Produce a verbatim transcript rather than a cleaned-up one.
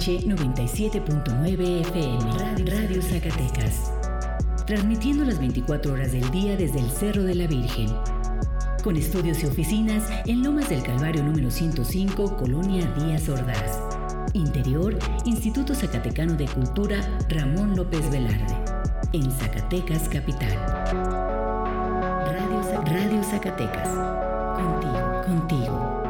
H noventa y siete punto nueve F M, Radio, Radio Zacatecas. Transmitiendo las veinticuatro horas del día desde el Cerro de la Virgen. Con estudios y oficinas en Lomas del Calvario número ciento cinco, Colonia Díaz Ordaz. Interior, Instituto Zacatecano de Cultura Ramón López Velarde. En Zacatecas Capital. Radio, Radio Zacatecas. Contigo, contigo.